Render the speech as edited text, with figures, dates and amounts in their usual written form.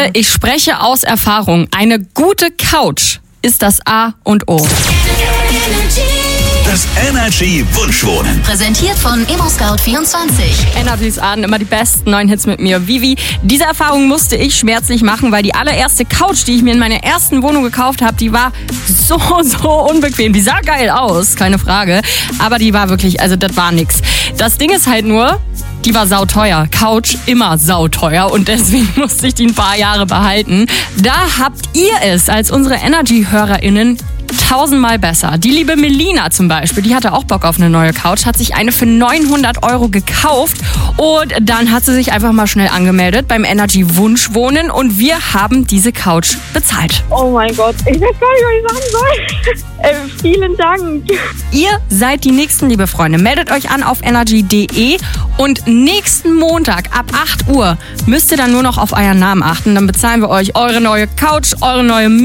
ich spreche aus Erfahrung. Eine gute Couch ist das A und O. Das Energy Wunschwohnen. Präsentiert von ImmoScout24. Energy's Abend, immer die besten neuen Hits mit mir, Vivi. Diese Erfahrung musste ich schmerzlich machen, weil die allererste Couch, die ich mir in meiner ersten Wohnung gekauft habe, die war so unbequem. Die sah geil aus, keine Frage. Aber die war wirklich, also das war nix. Das Ding ist halt nur, die war sauteuer. Couch immer sauteuer und deswegen musste ich die ein paar Jahre behalten. Da habt ihr es als unsere Energy-HörerInnen 1000-mal besser. Die liebe Melina zum Beispiel, die hatte auch Bock auf eine neue Couch, hat sich eine für 900 € gekauft und dann hat sie sich einfach mal schnell angemeldet beim Energy Wunschwohnen und wir haben diese Couch bezahlt. Oh mein Gott, ich weiß gar nicht, was ich sagen soll. Vielen Dank. Ihr seid die Nächsten, liebe Freunde. Meldet euch an auf energy.de und nächsten Montag ab 8 Uhr müsst ihr dann nur noch auf euren Namen achten. Dann bezahlen wir euch eure neue Couch, eure neue